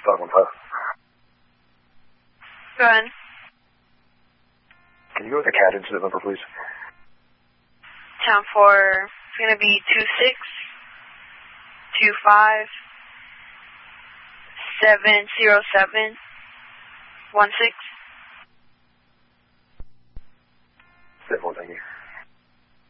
515. Go ahead. Can you go with the CAD incident number, please? 10-4, it's going to be 2625-707-16. 10-4, thank you.